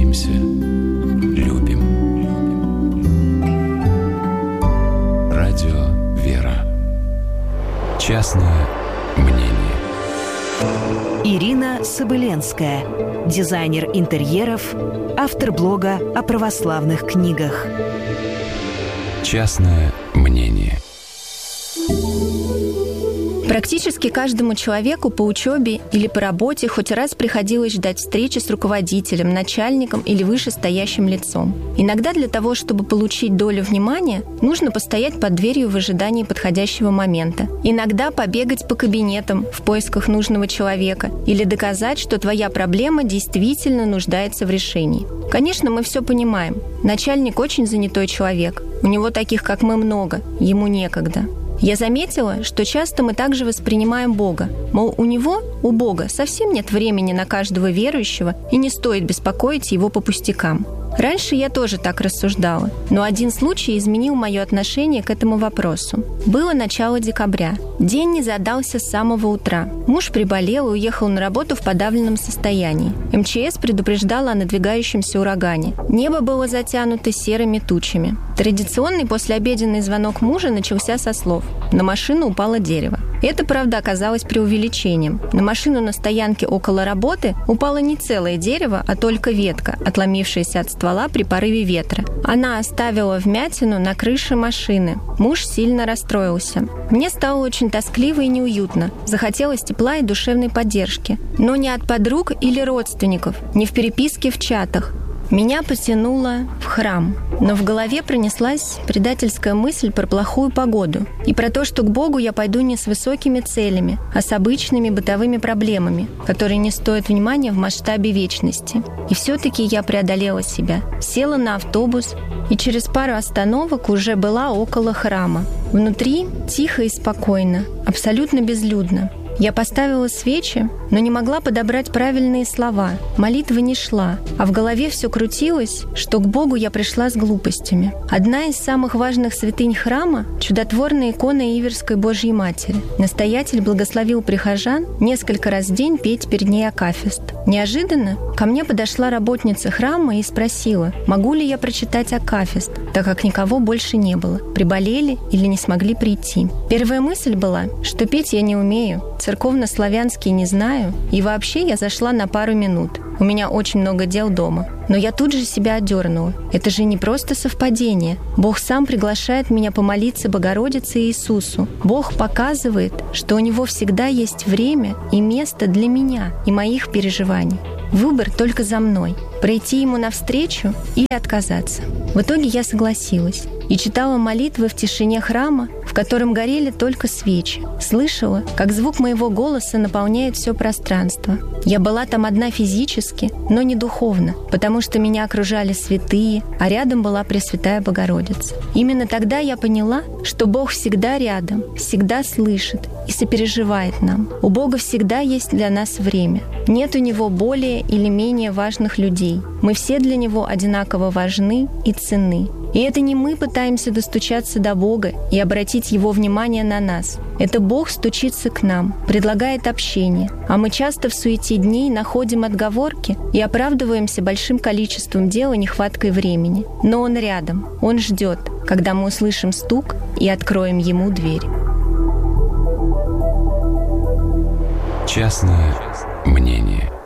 надеемся, любим. Радио «Вера». Частное мнение. Ирина Собыленская, дизайнер интерьеров, автор блога о православных книгах. Частное мнение. Практически каждому человеку по учебе или по работе хоть раз приходилось ждать встречи с руководителем, начальником или вышестоящим лицом. Иногда для того, чтобы получить долю внимания, нужно постоять под дверью в ожидании подходящего момента. Иногда побегать по кабинетам в поисках нужного человека или доказать, что твоя проблема действительно нуждается в решении. Конечно, мы все понимаем. Начальник очень занятой человек. У него таких, как мы, много. Ему некогда. Я заметила, что часто мы также воспринимаем Бога. Мол, у Бога, совсем нет времени на каждого верующего, и не стоит беспокоить его по пустякам. Раньше я тоже так рассуждала, но один случай изменил мое отношение к этому вопросу. Было начало декабря. День не задался с самого утра. Муж приболел и уехал на работу в подавленном состоянии. МЧС предупреждала о надвигающемся урагане. Небо было затянуто серыми тучами. Традиционный послеобеденный звонок мужа начался со слов: «На машину упало дерево». Это, правда, оказалось преувеличением. На машину на стоянке около работы упало не целое дерево, а только ветка, отломившаяся от ствола при порыве ветра. Она оставила вмятину на крыше машины. Муж сильно расстроился. Мне стало очень тоскливо и неуютно. Захотелось тепла и душевной поддержки. Но не от подруг или родственников, не в переписке в чатах. Меня потянуло в храм, но в голове пронеслась предательская мысль про плохую погоду и про то, что к Богу я пойду не с высокими целями, а с обычными бытовыми проблемами, которые не стоят внимания в масштабе вечности. И все-таки я преодолела себя, села на автобус и через пару остановок уже была около храма. Внутри тихо и спокойно, абсолютно безлюдно. Я поставила свечи, но не могла подобрать правильные слова. Молитва не шла, а в голове все крутилось, что к Богу я пришла с глупостями. Одна из самых важных святынь храма — чудотворная икона Иверской Божьей Матери. Настоятель благословил прихожан несколько раз в день петь перед ней акафист. Неожиданно ко мне подошла работница храма и спросила, могу ли я прочитать акафист, так как никого больше не было, приболели или не смогли прийти. Первая мысль была, что петь я не умею, церковно-славянский не знаю, и вообще я зашла на пару минут. У меня очень много дел дома. Но я тут же себя одернула. Это же не просто совпадение. Бог сам приглашает меня помолиться Богородице и Иисусу. Бог показывает, что у Него всегда есть время и место для меня и моих переживаний. Выбор только за мной. Пройти Ему навстречу или отказаться. В итоге я согласилась и читала молитвы в тишине храма, в котором горели только свечи. Слышала, как звук моего голоса наполняет все пространство. Я была там одна физически, но не духовно, потому что меня окружали святые, а рядом была Пресвятая Богородица. Именно тогда я поняла, что Бог всегда рядом, всегда слышит и сопереживает нам. У Бога всегда есть для нас время. Нет у Него более или менее важных людей. Мы все для Него одинаково важны и ценны. И это не мы пытаемся достучаться до Бога и обратить Его внимание на нас. Это Бог стучится к нам, предлагает общение. А мы часто в суете дней находим отговорки и оправдываемся большим количеством дел и нехваткой времени. Но Он рядом, Он ждет, когда мы услышим стук и откроем Ему дверь. Частное мнение.